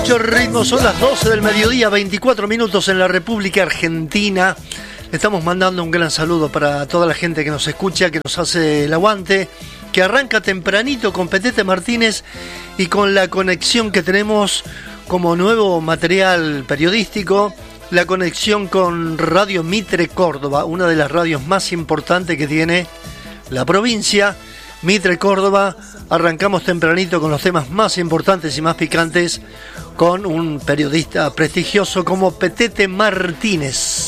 mucho ritmo, son las 12 del mediodía, 24 minutos en la República Argentina. Le estamos mandando un gran saludo para toda la gente que nos escucha, que nos hace el aguante, que arranca tempranito con Petete Martínez y con la conexión que tenemos como nuevo material periodístico, la conexión con Radio Mitre Córdoba, una de las radios más importantes que tiene la provincia. Mitre Córdoba, arrancamos tempranito con los temas más importantes y más picantes con un periodista prestigioso como Petete Martínez.